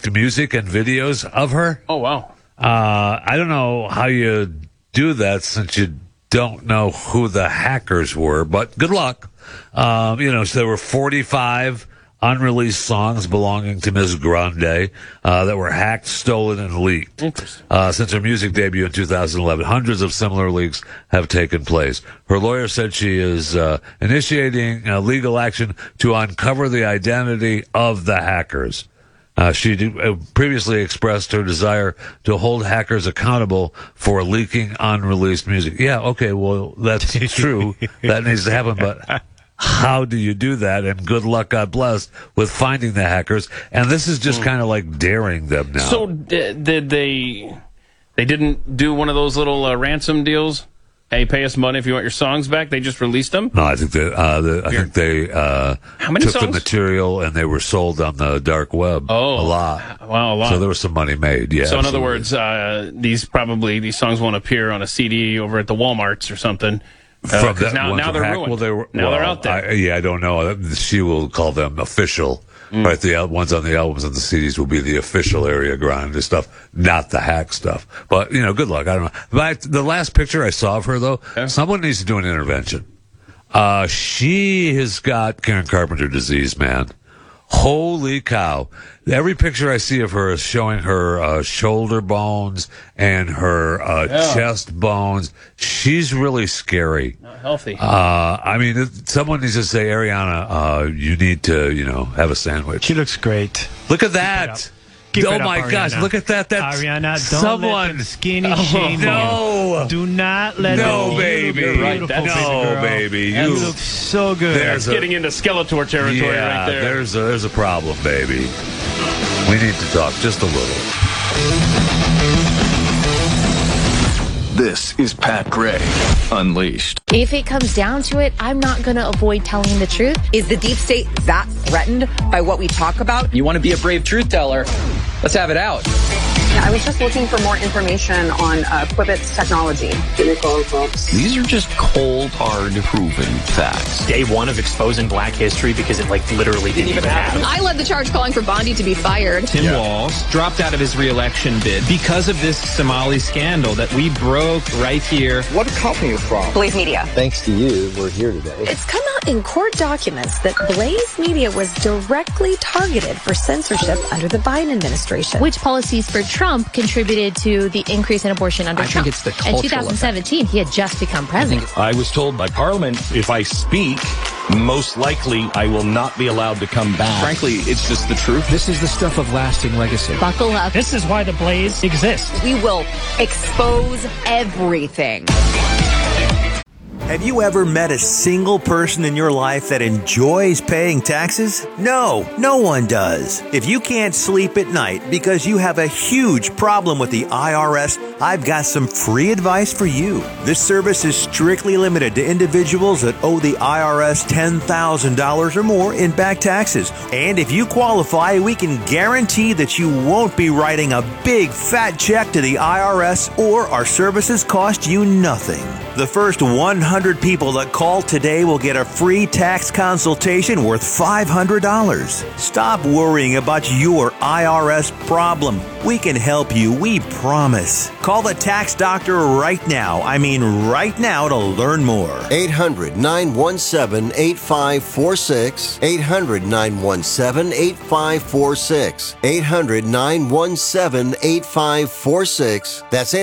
leaked music and videos of her. Oh, wow. I don't know how you do that since you don't know who the hackers were, but good luck. So there were 45 unreleased songs belonging to Ms. Grande that were hacked, stolen, and leaked. Since her music debut in 2011, hundreds of similar leaks have taken place. Her lawyer said she is initiating legal action to uncover the identity of the hackers. She previously expressed her desire to hold hackers accountable for leaking unreleased music. Yeah, okay, well, that's true. That needs to happen, but how do you do that? And good luck, God bless, with finding the hackers. And this is just kind of like daring them now. So did they didn't do one of those little ransom deals? Hey, pay us money if you want your songs back. They just released them. No, I think they How many took songs? the material and they were sold on the dark web. Oh, a lot. Wow, a lot. So there was some money made. Yeah. So in other words, these songs won't appear on a CD over at the Walmarts or something. From that now they're ruined. Well, they're out there. I don't know. She will call them official. Right, the ones on the albums and the CDs will be the official Ariana Grande stuff, not the hack stuff. But, good luck. I don't know. But the last picture I saw of her, though, someone needs to do an intervention. She has got Karen Carpenter disease, man. Holy cow. Every picture I see of her is showing her shoulder bones and her chest bones. She's really scary. Not healthy. Someone needs to say, Ariana, you need to, have a sandwich. She looks great. Look at that. Oh my gosh, look at that. That's Ariana, don't let them skinny shame you. No. Do not let No, baby. You're right. No, baby. You look so good. That's getting into Skeletor territory right there. There's a problem, baby. We need to talk just a little. This is Pat Gray Unleashed. If it comes down to it, I'm not going to avoid telling the truth. Is the deep state that threatened by what we talk about? You want to be a brave truth teller? Let's have it out. I was just looking for more information on Quibbit's technology. These are just cold, hard, proven facts. Day one of exposing black history because it literally didn't even happen. I led the charge calling for Bondi to be fired. Tim Walz dropped out of his re-election bid because of this Somali scandal that we broke right here. What company are you from? Blaze Media. Thanks to you, we're here today. It's come out in court documents that Blaze Media was directly targeted for censorship under the Biden administration. Which policies for Trump contributed to the increase in abortion under Trump? I think it's the cultural In 2017, he had just become president. I was told by Parliament, if I speak, most likely I will not be allowed to come back. Frankly, it's just the truth. This is the stuff of lasting legacy. Buckle up. This is why the Blaze exists. We will expose everything. Have you ever met a single person in your life that enjoys paying taxes? No, no one does. If you can't sleep at night because you have a huge problem with the IRS, I've got some free advice for you. This service is strictly limited to individuals that owe the IRS $10,000 or more in back taxes. And if you qualify, we can guarantee that you won't be writing a big fat check to the IRS, or our services cost you nothing. The first 100 people that call today will get a free tax consultation worth $500. Stop worrying about your IRS problem. We can help you, we promise. Call the tax doctor right now. I mean right now to learn more. 800-917-8546. 800-917-8546. 800-917-8546. That's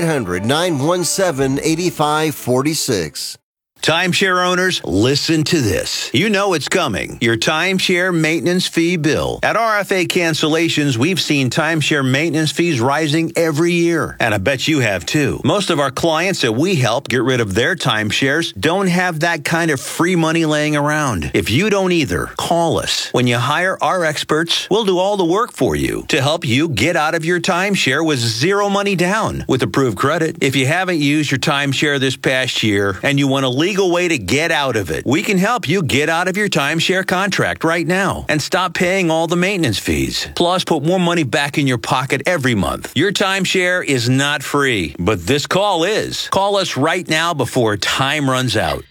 800-917-8546. Timeshare owners, listen to this. You know it's coming. Your timeshare maintenance fee bill. At RFA Cancellations, we've seen timeshare maintenance fees rising every year. And I bet you have too. Most of our clients that we help get rid of their timeshares don't have that kind of free money laying around. If you don't either, call us. When you hire our experts, we'll do all the work for you to help you get out of your timeshare with zero money down with approved credit. If you haven't used your timeshare this past year and you want to legal way to get out of it, we can help you get out of your timeshare contract right now and stop paying all the maintenance fees. Plus, put more money back in your pocket every month. Your timeshare is not free, but this call is. Call us right now before time runs out.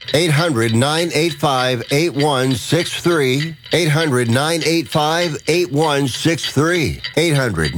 800-985-8163. 800-985-8163. 800